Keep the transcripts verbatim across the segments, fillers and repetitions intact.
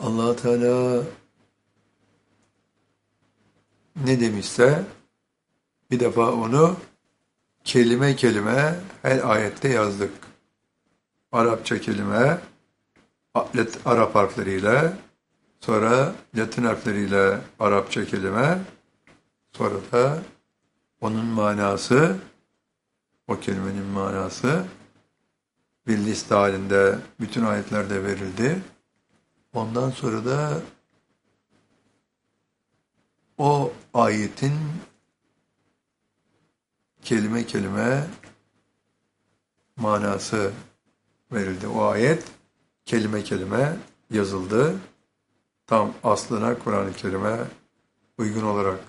Allah Teala ne demişse bir defa onu kelime kelime her ayette yazdık. Arapça kelime, Arap harfleriyle, sonra Latin harfleriyle Arapça kelime, sonra da onun manası, o kelimenin manası bir liste halinde bütün ayetlerde verildi. Ondan sonra da o ayetin kelime kelime manası verildi. O ayet kelime kelime yazıldı. Tam aslına Kur'an-ı Kerim'e uygun olarak.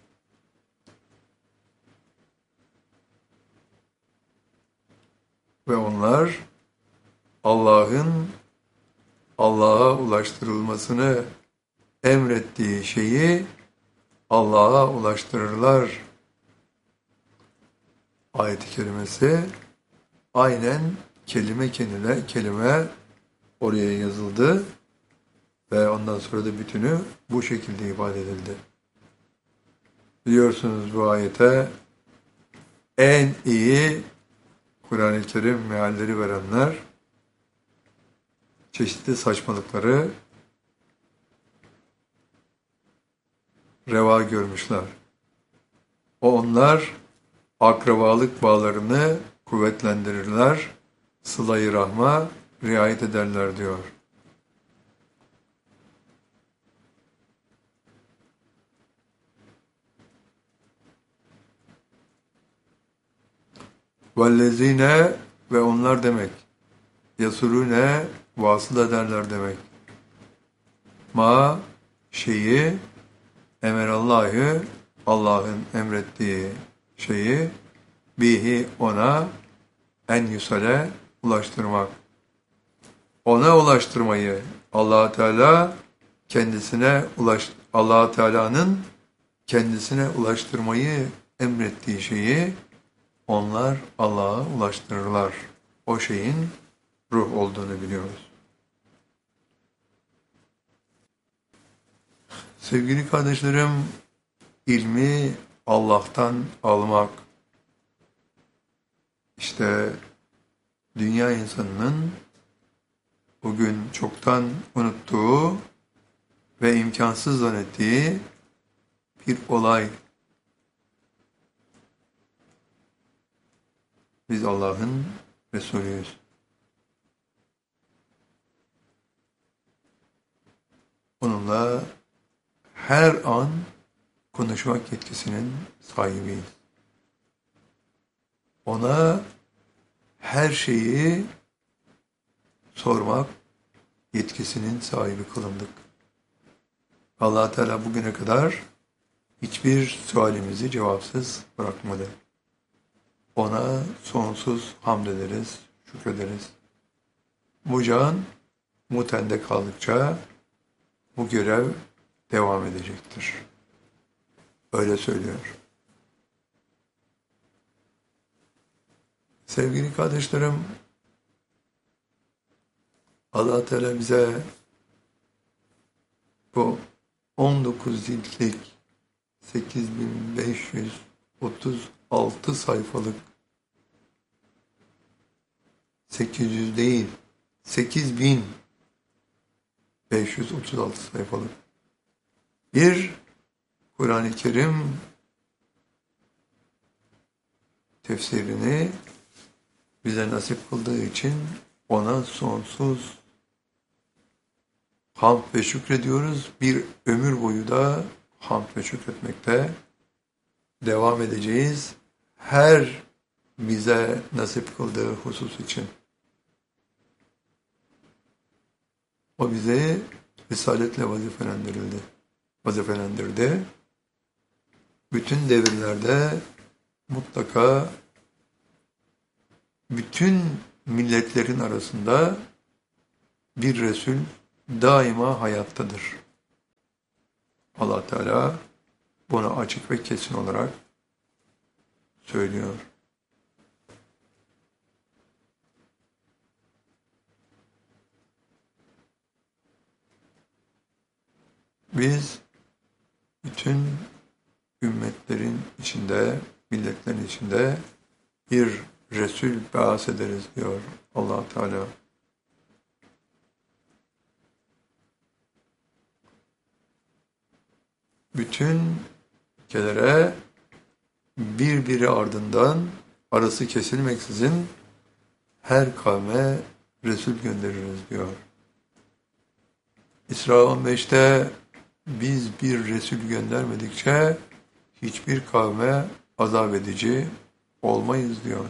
Ve onlar Allah'ın Allah'a ulaştırılmasını emrettiği şeyi Allah'a ulaştırırlar. Ayet-i kerimesi aynen kelime kelime kelime oraya yazıldı ve ondan sonra da bütünü bu şekilde ifade edildi. Biliyorsunuz bu ayete en iyi Kur'an-ı Kerim mealleri verenler çeşitli saçmalıkları reva görmüşler. O onlar akrabalık bağlarını kuvvetlendirirler, sıla-i rahma riayet ederler diyor. Vellezine ve onlar demek. Yasurune vasıl ederler demek. Ma şeyi emerallahü Allah'ın emrettiği şeyi bihi ona en yusale ulaştırmak. Ona ulaştırmayı Allah Teala kendisine ulaş Allah Teala'nın kendisine ulaştırmayı emrettiği şeyi onlar Allah'a ulaştırırlar. O şeyin ruh olduğunu biliyoruz. Sevgili kardeşlerim, ilmi Allah'tan almak, işte dünya insanının bugün çoktan unuttuğu ve imkansız zannettiği bir olay. Biz Allah'ın Resulüyüz. Onunla her an konuşmak yetkisinin sahibiyiz. Ona her şeyi sormak yetkisinin sahibi kılındık. Allah Teala bugüne kadar hiçbir sualimizi cevapsız bırakmadı. Ona sonsuz hamd ederiz, şükrederiz. Bu can mutende kaldıkça bu görev devam edecektir. Öyle söylüyor. Sevgili kardeşlerim, Allah Teala bize bu on dokuz ciltlik sekiz bin beş yüz otuz altı sayfalık sekiz yüz değil sekiz bin beş yüz otuz altı sayfalık bir Kur'an-ı Kerim tefsirini bize nasip kıldığı için ona sonsuz hamd ve şükrediyoruz. Bir ömür boyu da hamd ve şükretmekte devam edeceğiz. Her bize nasip kıldığı husus için. O bize risaletle vazifelendirildi. Vazifelendirdi. Bütün devirlerde mutlaka bütün milletlerin arasında bir Resul daima hayattadır. Allah Teala bunu açık ve kesin olarak söylüyor. Biz bütün ümmetlerin içinde, milletlerin içinde bir Resul beas ederiz diyor Allah Teala. Bütün ülkelere birbiri ardından arası kesilmeksizin her kavme Resul göndeririz diyor. İsra on beşte biz bir Resul göndermedikçe hiçbir kavme azap edici olmayız diyor.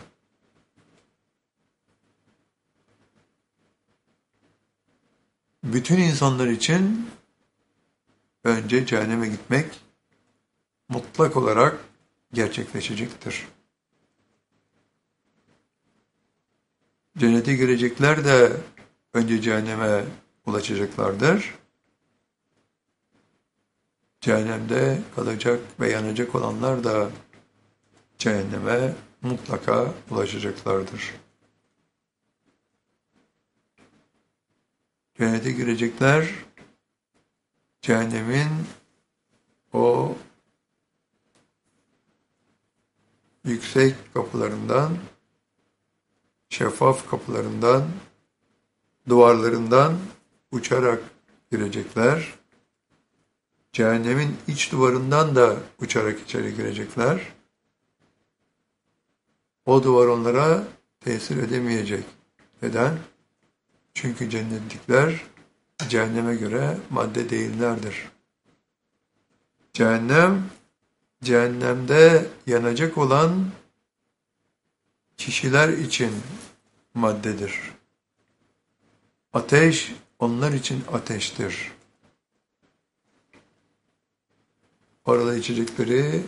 Bütün insanlar için önce cehenneme gitmek mutlak olarak gerçekleşecektir. Cennete girecekler de önce cehenneme ulaşacaklardır. Cehennemde kalacak ve yanacak olanlar da cehenneme mutlaka ulaşacaklardır. Cennete girecekler, cehennemin o yüksek kapılarından, şeffaf kapılarından, duvarlarından uçarak girecekler. Cehennemin iç duvarından da uçarak içeri girecekler. O duvar onlara tesir edemeyecek. Neden? Çünkü cennetlikler cehenneme göre madde değillerdir. Cehennem, cehennemde yanacak olan kişiler için maddedir. Ateş onlar için ateştir. Orada içecekleri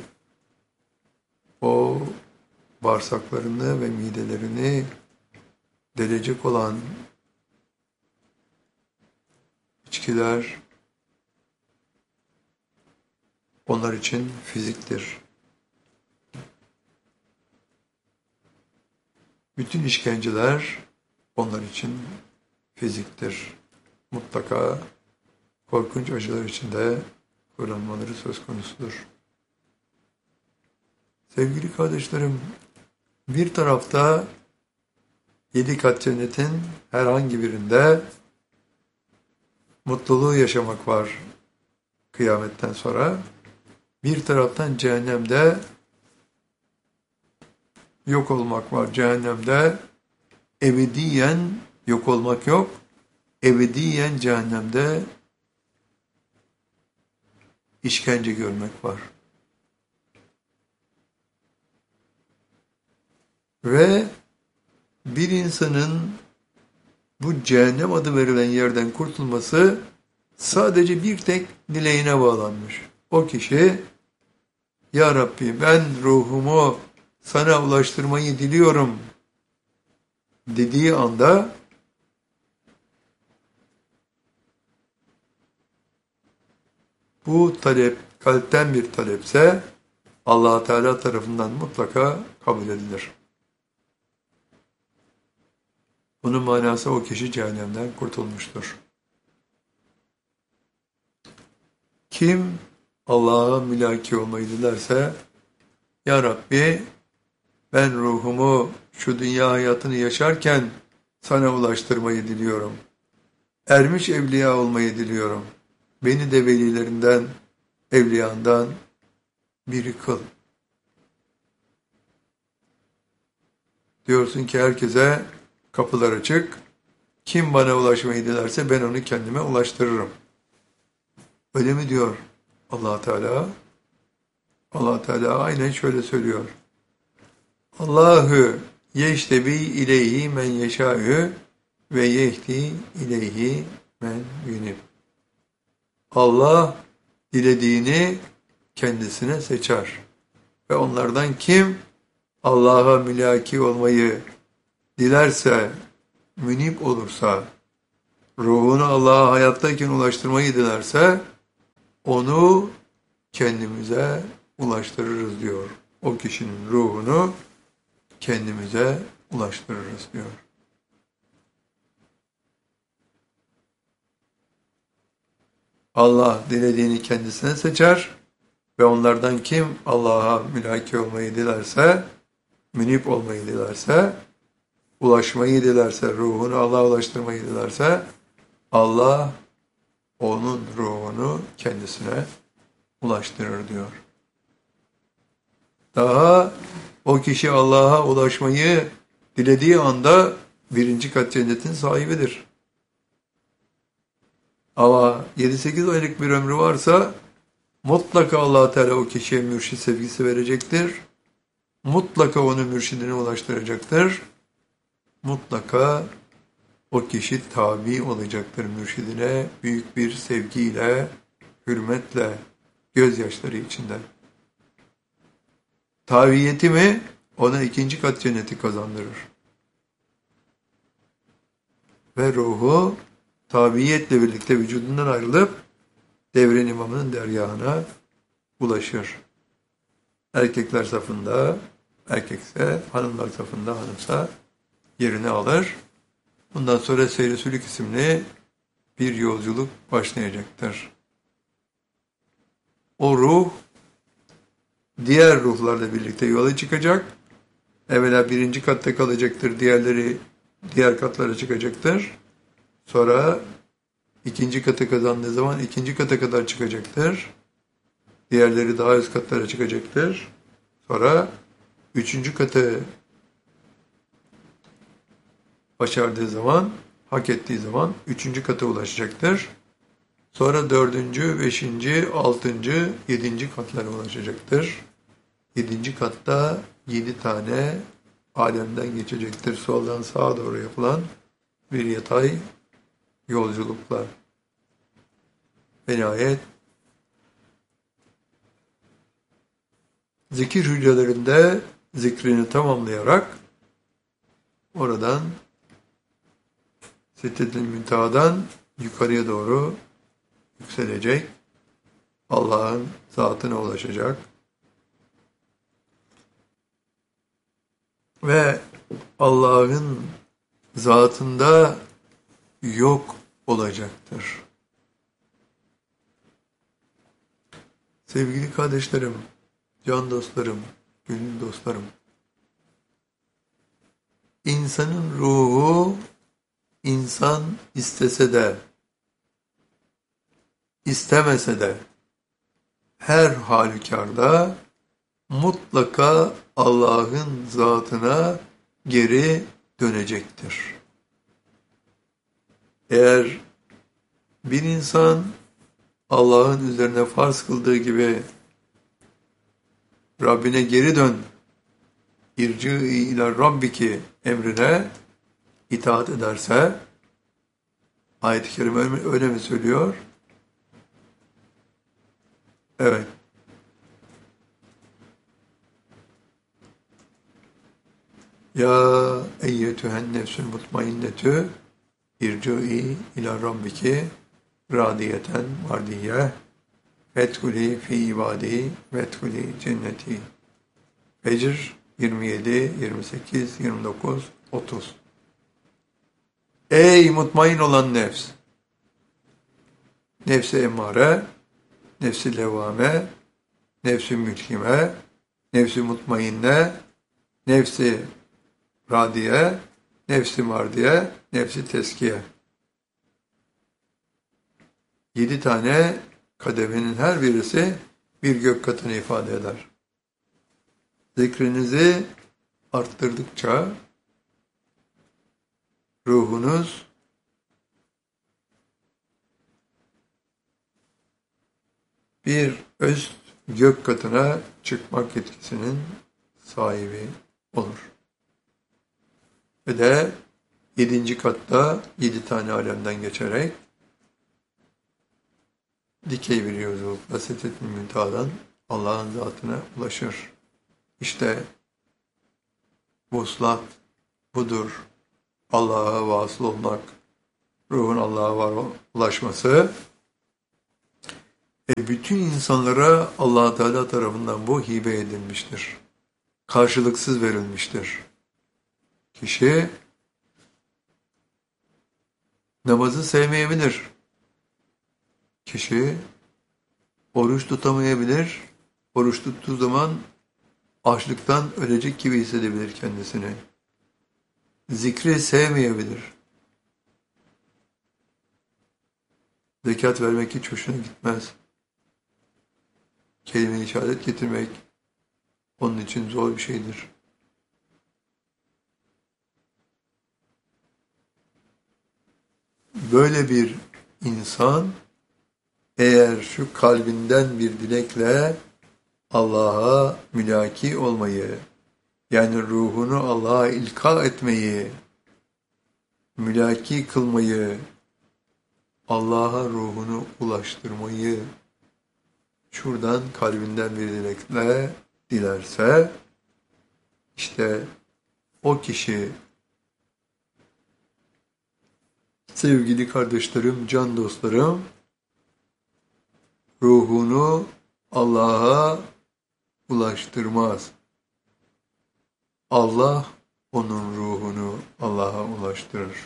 o bağırsaklarını ve midelerini delecek olan içkiler onlar için fiziktir. Bütün işkenceler onlar için fiziktir. Mutlaka korkunç acılar içinde kullanmaları söz konusudur. Sevgili kardeşlerim, bir tarafta yedi kat cennetin herhangi birinde mutluluğu yaşamak var kıyametten sonra. Bir taraftan cehennemde yok olmak var. Cehennemde ebediyen yok olmak yok. Ebediyen cehennemde işkence görmek var. Ve bir insanın bu cehennem adı verilen yerden kurtulması sadece bir tek dileğine bağlanmış. O kişi, Ya Rabbi ben ruhumu sana ulaştırmayı diliyorum dediği anda bu talep kalpten bir talepse Allah Teala tarafından mutlaka kabul edilir. Bunun manası o kişi cehennemden kurtulmuştur. Kim Allah'a mülaki olmayı dilerse, Ya Rabbi ben ruhumu şu dünya hayatını yaşarken sana ulaştırmayı diliyorum. Ermiş evliya olmayı diliyorum. Beni de velilerinden, evliyandan biri kıl. Diyorsun ki herkese kapılar açık. Kim bana ulaşmayı dilerse ben onu kendime ulaştırırım. Öyle mi diyor Allah Teala? Allah Teala aynen şöyle söylüyor. Allahu yeştebi ileyhi men yeşâ'ü ve yehdi ileyhi men yunib. Allah dilediğini kendisine seçer. Ve onlardan kim Allah'a mülaki olmayı dilerse, münib olursa, ruhunu Allah'a hayattayken ulaştırmayı dilerse, onu kendimize ulaştırırız diyor. O kişinin ruhunu kendimize ulaştırırız diyor. Allah dilediğini kendisine seçer ve onlardan kim Allah'a mülaki olmayı dilerse, münip olmayı dilerse, ulaşmayı dilerse, ruhunu Allah'a ulaştırmayı dilerse, Allah onun ruhunu kendisine ulaştırır diyor. Daha o kişi Allah'a ulaşmayı dilediği anda birinci kat cennetin sahibidir. Ama yedi sekiz aylık bir ömrü varsa mutlaka Allah Teala o kişiye mürşid sevgisi verecektir. Mutlaka onu mürşidine ulaştıracaktır. Mutlaka o kişi tabi olacaktır mürşidine büyük bir sevgiyle, hürmetle, gözyaşları içinde. Tabiyeti mi ona ikinci kat cenneti kazandırır. Ve ruhu tabiiyetle birlikte vücudundan ayrılıp devrin imamının dergahına ulaşır. Erkekler safında erkekse, hanımlar safında hanımsa yerini alır. Bundan sonra Seyr-i Sülük isimli bir yolculuk başlayacaktır. O ruh diğer ruhlarla birlikte yola çıkacak. Evvela birinci katta kalacaktır, diğerleri diğer katlara çıkacaktır. Sonra ikinci kata kazandığı zaman ikinci kata kadar çıkacaktır. Diğerleri daha üst katlara çıkacaktır. Sonra üçüncü katı başardığı zaman, hak ettiği zaman üçüncü kata ulaşacaktır. Sonra dördüncü, beşinci, altıncı, yedinci katlara ulaşacaktır. Yedinci katta yedi tane alemden geçecektir. Soldan sağa doğru yapılan bir yatay yolculuklar. Ve nihayet zikir hücrelerinde zikrini tamamlayarak oradan Siddetül Münteha'dan yukarıya doğru yükselecek. Allah'ın zatına ulaşacak. Ve Allah'ın zatında yok olacaktır. Sevgili kardeşlerim, can dostlarım, gönül dostlarım, insanın ruhu insan istese de, istemese de her halükarda mutlaka Allah'ın zatına geri dönecektir. Eğer bir insan Allah'ın üzerine farz kıldığı gibi Rabbine geri dön, irci ila rabbiki emrine itaat ederse, ayet-i kerime öyle mi söylüyor? Evet. Ya eyyetühen nefsül mutmainnetü irci'i ila rabbiki radiyeten mardiyye fethuli fi ibadi vethuli cenneti. Fecr yirmi yedi, yirmi sekiz, yirmi dokuz, otuz. Ey mutmain olan nefs! Nefsi emmare, nefsi levvame, nefsi mülkime, nefsi mutmainne, nefsi radiye, nefsi mardiye, nefsi teskiye. Yedi tane kademenin her birisi bir gök katını ifade eder. Zikrinizi arttırdıkça ruhunuz bir üst gök katına çıkmak yetkisinin sahibi olur. Ve de yedinci katta yedi tane alemden geçerek dikey bir yolculukla Siddetül Münteha'dan Allah'ın zatına ulaşır. İşte vuslat budur. Allah'a vasıl olmak, ruhun Allah'a ulaşması. E bütün insanlara Allah Teala tarafından bu hibe edilmiştir. Karşılıksız verilmiştir. Kişi namazı sevmeyebilir. kişi oruç tutamayabilir. Oruç tuttuğu zaman açlıktan ölecek gibi hissedebilir kendisini. Zikri sevmeyebilir. Zekat vermek hiç hoşuna gitmez. Kelime-i şehadet getirmek onun için zor bir şeydir. Böyle bir insan eğer şu kalbinden bir dilekle Allah'a mülaki olmayı, yani ruhunu Allah'a ilka etmeyi, mülaki kılmayı, Allah'a ruhunu ulaştırmayı şuradan kalbinden bir dilekle dilerse, işte o kişi, sevgili kardeşlerim, can dostlarım, ruhunu Allah'a ulaştırmaz. Allah onun ruhunu Allah'a ulaştırır.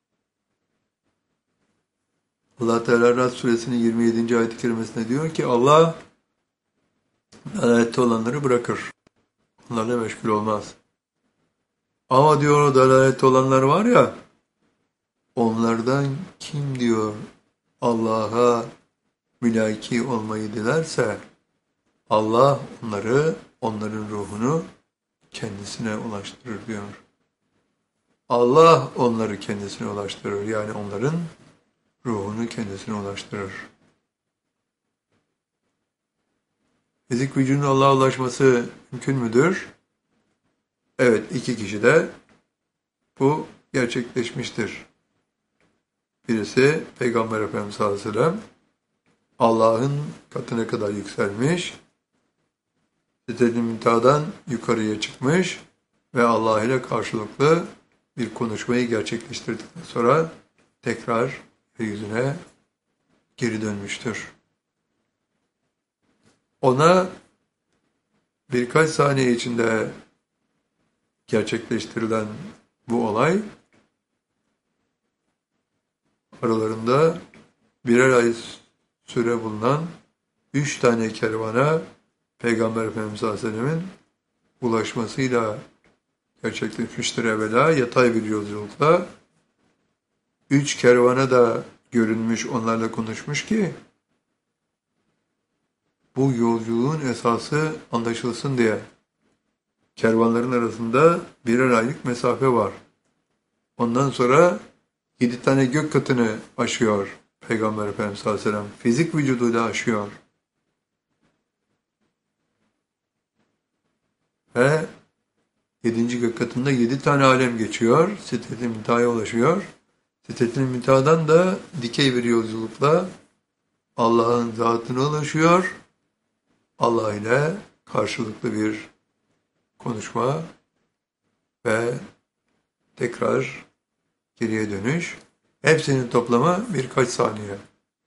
Allah Teala Rad suresinin yirmi yedinci ayet-i kerimesinde diyor ki Allah dalalette olanları bırakır. Onlarla meşgul olmaz. Ama diyor o dalalette olanlar var ya, onlardan kim diyor Allah'a mülaki olmayı dilerse Allah onları, onların ruhunu kendisine ulaştırır diyor. Allah onları kendisine ulaştırır. Yani onların ruhunu kendisine ulaştırır. Fizik vücudun Allah'a ulaşması mümkün müdür? Evet, iki kişi de bu gerçekleşmiştir. Birisi Peygamber Efendimiz sallallahu aleyhi ve sellem Allah'ın katına kadar yükselmiş, Sidret-i Münteha'dan yukarıya çıkmış ve Allah ile karşılıklı bir konuşmayı gerçekleştirdikten sonra tekrar yeryüzüne geri dönmüştür. Ona birkaç saniye içinde gerçekleştirilen bu olay aralarında birer ay süre bulunan üç tane kervana Peygamber Efendimiz sallallahu aleyhi ve sellem'in ulaşmasıyla gerçekleşmiştir evvela yatay bir yolculukla. Üç kervana da görünmüş, onlarla konuşmuş ki bu yolculuğun esası anlaşılsın diye. Kervanların arasında birer aylık mesafe var. Ondan sonra yedi tane gök katını aşıyor Peygamber Efendimiz sallallahu aleyhi ve sellem. Fizik vücuduyla aşıyor. Ve yedinci gök katında yedi tane alem geçiyor. Sidret-i Münteha'ya ulaşıyor. Sidret-i Münteha'dan da dikey bir yolculukla Allah'ın zatına ulaşıyor. Allah ile karşılıklı bir konuşma ve tekrar geriye dönüş. Hepsinin toplamı birkaç saniye.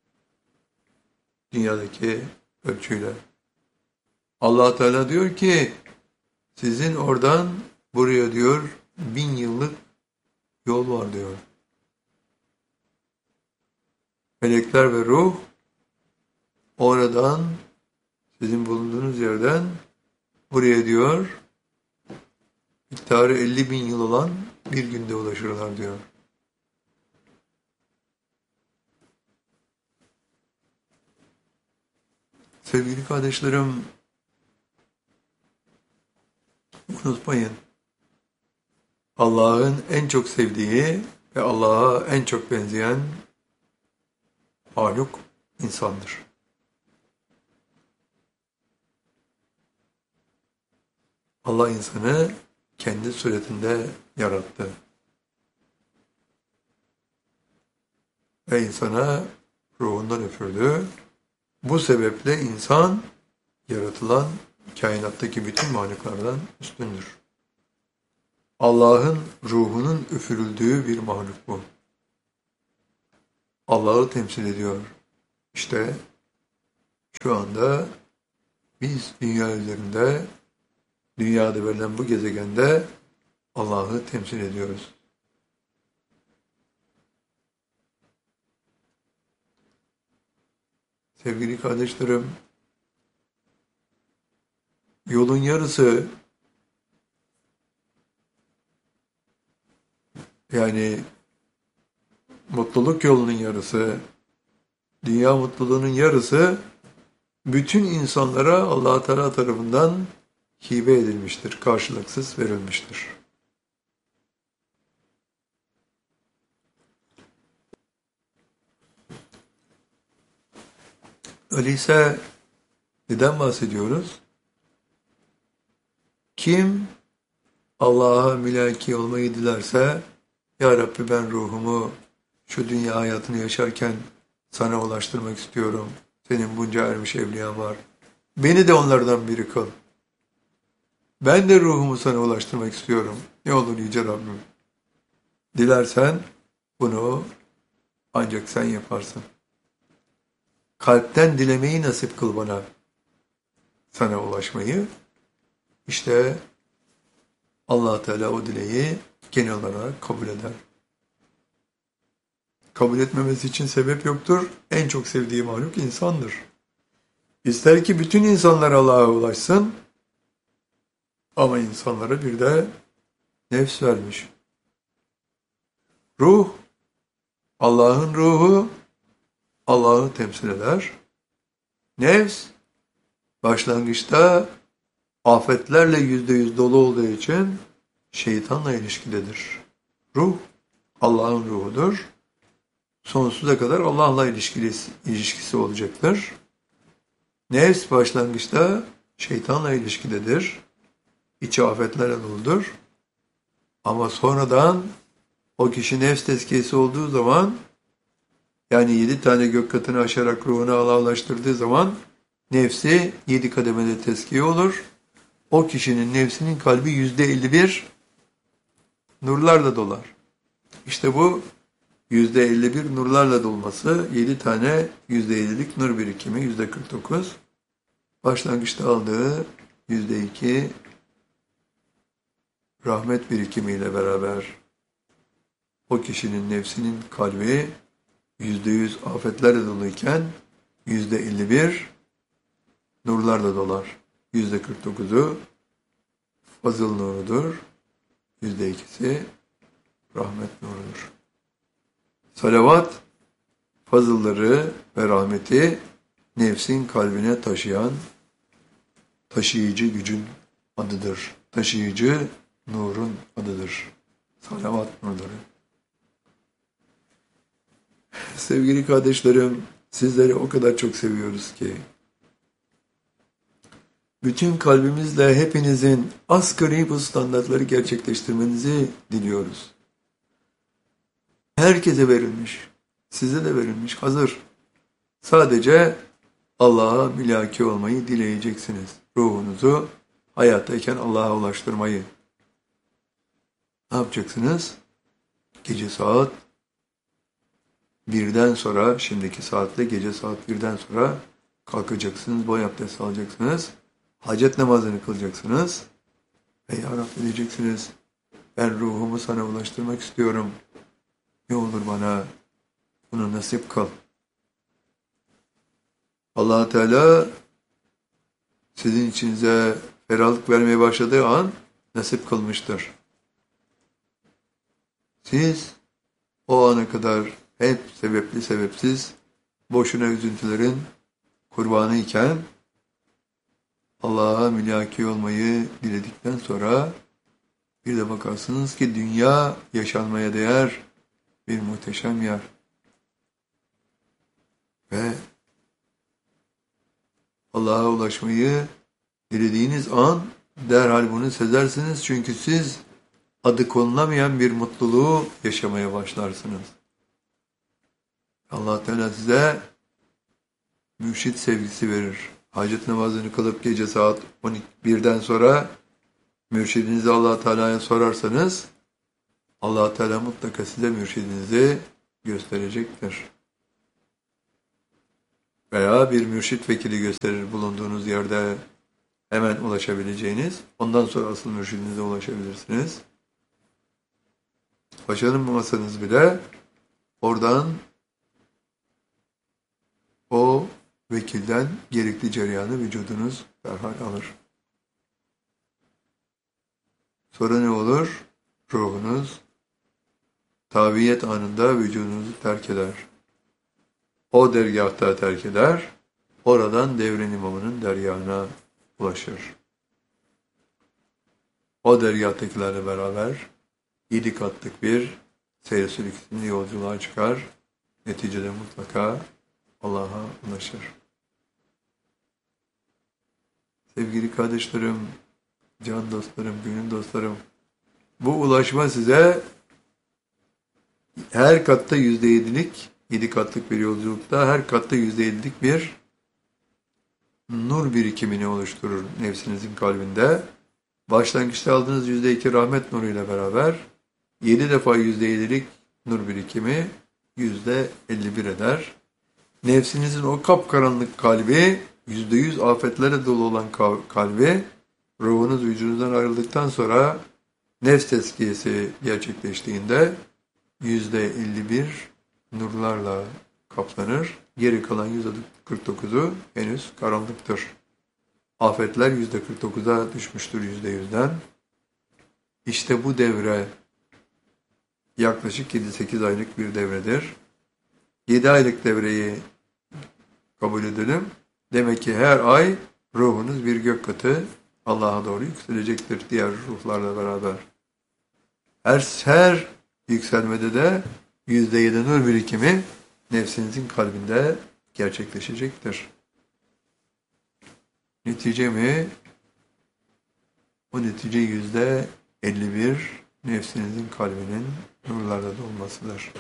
Dünyadaki ölçüyle. Allah Teala diyor ki sizin oradan buraya diyor bin yıllık yol var diyor. Melekler ve ruh oradan sizin bulunduğunuz yerden buraya diyor miktarı elli bin yıl olan bir günde ulaşırlar diyor. Sevgili kardeşlerim, unutmayın, Allah'ın en çok sevdiği ve Allah'a en çok benzeyen mahluk insandır. Allah insanı kendi suretinde yarattı. Ve insana ruhundan üfürdü. Bu sebeple insan yaratılan kainattaki bütün mahluklardan üstündür. Allah'ın ruhunun üfürüldüğü bir mahluk bu. Allah'ı temsil ediyor. İşte şu anda biz dünya üzerinde, dünyada verilen bu gezegende Allah'ı temsil ediyoruz. Sevgili kardeşlerim, yolun yarısı, yani mutluluk yolunun yarısı, dünya mutluluğunun yarısı bütün insanlara Allah Teala tarafından hibe edilmiştir, karşılıksız verilmiştir. Öyleyse neden bahsediyoruz? Kim Allah'a mülaki olmayı dilerse, Ya Rabbi ben ruhumu şu dünya hayatını yaşarken sana ulaştırmak istiyorum. Senin bunca ermiş evliyan var. Beni de onlardan biri kıl. Ben de ruhumu sana ulaştırmak istiyorum. Ne olur Yüce Rabbim. Dilersen bunu ancak sen yaparsın. Kalpten dilemeyi nasip kıl bana. Sana ulaşmayı. İşte Allah Teala o dileği genel olarak kabul eder. Kabul etmemesi için sebep yoktur. En çok sevdiği mahluk insandır. İster ki bütün insanlar Allah'a ulaşsın, ama insanlara bir de nefs vermiş. Ruh, Allah'ın ruhu, Allah'ı temsil eder. Nefs, başlangıçta afetlerle yüzde yüz dolu olduğu için şeytanla ilişkidedir. Ruh, Allah'ın ruhudur. Sonsuza kadar Allah'la ilişkisi, ilişkisi olacaktır. Nefs başlangıçta şeytanla ilişkidedir. İçi afetlerle doludur. Ama sonradan o kişi nefs tezkiyesi olduğu zaman, yani yedi tane gök katını aşarak ruhunu Allah'a ulaştırdığı zaman nefsi yedi kademede tezkiye olur. O kişinin nefsinin kalbi yüzde elli bir nurlarla dolar. İşte bu yüzde elli bir nurlarla dolması, yedi tane yüzde ellilik nur birikimi, yüzde kırk dokuz. Başlangıçta aldığı yüzde iki rahmet birikimiyle beraber o kişinin nefsinin kalbi yüzde yüz afetlerle doluyken yüzde elli bir nurlarla dolar. Yüzde kırk dokuzu fazıl nurudur. Yüzde ikisi rahmet nurudur. Salavat, fazılları ve rahmeti nefsin kalbine taşıyan taşıyıcı gücün adıdır. Taşıyıcı nurun adıdır. Salavat nurları. Sevgili kardeşlerim, sizleri o kadar çok seviyoruz ki, bütün kalbimizle hepinizin asgari bu standartları gerçekleştirmenizi diliyoruz. Herkese verilmiş, size de verilmiş, hazır. Sadece Allah'a mülaki olmayı dileyeceksiniz. Ruhunuzu hayattayken Allah'a ulaştırmayı. Ne yapacaksınız? Gece saat birden sonra, şimdiki saatle gece saat birden sonra kalkacaksınız, boy abdesti alacaksınız, hacet namazını kılacaksınız ve Ya Rabbi diyeceksiniz, ben ruhumu sana ulaştırmak istiyorum. Ne olur bana bunu nasip kıl. Allah Teala sizin içinize ferahlık vermeye başladığı an nasip kılmıştır. Siz o ana kadar hep sebepli sebepsiz boşuna üzüntülerin kurbanı iken Allah'a mülaki olmayı diledikten sonra bir de bakarsınız ki dünya yaşanmaya değer bir muhteşem yer. Ve Allah'a ulaşmayı dilediğiniz an derhal bunu sezersiniz. Çünkü siz adı konulamayan bir mutluluğu yaşamaya başlarsınız. Allah Teala size mürşit sevgisi verir. Hacet namazını kılıp gece saat on birden sonra mürşidinizi Allah Teala'ya sorarsanız Allah Teala mutlaka size mürşidinizi gösterecektir. Veya bir mürşit vekili gösterir bulunduğunuz yerde hemen ulaşabileceğiniz. Ondan sonra asıl mürşidinize ulaşabilirsiniz. Başaramasanız bile oradan o vekilden gerekli cereyanı vücudunuz derhal alır. Sonra ne olur? Ruhunuz tabiyet anında vücudunuzu terk eder. O dergâhta terk eder, oradan devren imamının dergâhına ulaşır. O dergâhtakilerle beraber yedi katlık bir seyir sülükünün yolculuğa çıkar, neticede mutlaka Allah'a ulaşır. Sevgili kardeşlerim, can dostlarım, gönül dostlarım, bu ulaşma size her katta yüzde yedilik, yedi katlık bir yolculukta her katta yüzde yedilik bir nur birikimini oluşturur nefsinizin kalbinde. Başlangıçta aldığınız yüzde iki rahmet nuruyla beraber yedi defa yüzde yedilik nur birikimi yüzde elli bir eder. Nefsinizin o kapkaranlık kalbi, yüzde yüz afetlere dolu olan kalbi, ruhunuz vücudunuzdan ayrıldıktan sonra nefs tezkiyesi gerçekleştiğinde yüzde elli bir nurlarla kaplanır. Geri kalan yüzde kırk dokuzu henüz karanlıktır. Afetler yüzde kırk dokuza düşmüştür yüzde yüzden. İşte bu devre yaklaşık yedi sekiz aylık bir devredir. yedi aylık devreyi kabul edelim. Demek ki her ay ruhunuz bir gök katı Allah'a doğru yükselecektir diğer ruhlarla beraber. Her, her yükselmede de yüzde yedi nur birikimi nefsinizin kalbinde gerçekleşecektir. Netice mi? O netice yüzde elli bir nefsinizin kalbinin nurlarla dolmasıdır.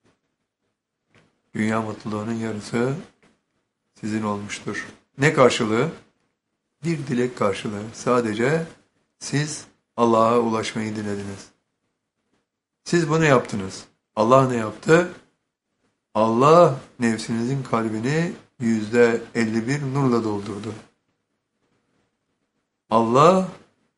Dünya mutluluğunun yarısı sizin olmuştur. Ne karşılığı? Bir dilek karşılığı. Sadece siz Allah'a ulaşmayı dilediniz. Siz bunu yaptınız. Allah ne yaptı? Allah nefsinizin kalbini yüzde elli bir nurla doldurdu. Allah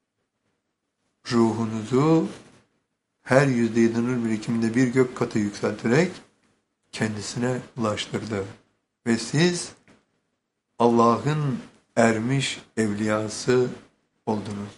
ruhunuzu her yüzde yedi nur birikiminde bir gök katı yükselterek kendisine ulaştırdı. Ve siz Allah'ın ermiş evliyası oldunuz.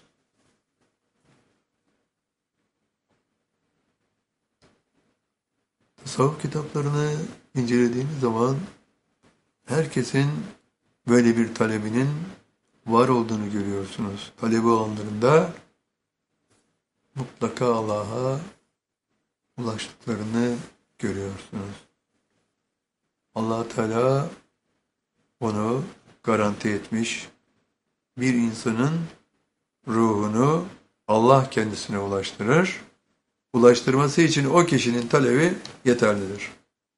Tasavvuf kitaplarını incelediğiniz zaman herkesin böyle bir talebinin var olduğunu görüyorsunuz. Talebi olanlarında mutlaka Allah'a ulaştıklarını görüyorsunuz. Allah Teala onu garanti etmiş. Bir insanın ruhunu Allah kendisine ulaştırır. Ulaştırması için o kişinin talebi yeterlidir.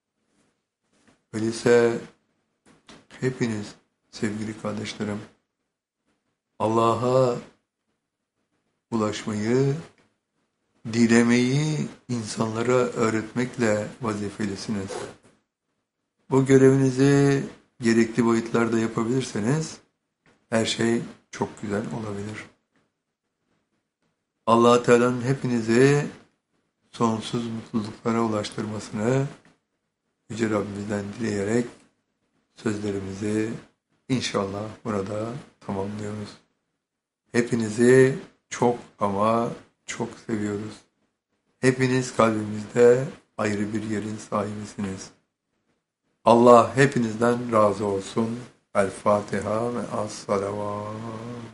Öyleyse hepiniz sevgili kardeşlerim Allah'a ulaşmayı, dilemeyi insanlara öğretmekle vazifelisiniz. Bu görevinizi gerekli boyutlarda yapabilirseniz her şey çok güzel olabilir. Allah Teala'nın hepinizi sonsuz mutluluklara ulaştırmasını Yüce Rabbimizden dileyerek sözlerimizi inşallah burada tamamlıyoruz. Hepinizi çok ama çok seviyoruz. Hepiniz kalbimizde ayrı bir yerin sahibisiniz. Allah hepinizden razı olsun. El Fatiha ve as-salavat.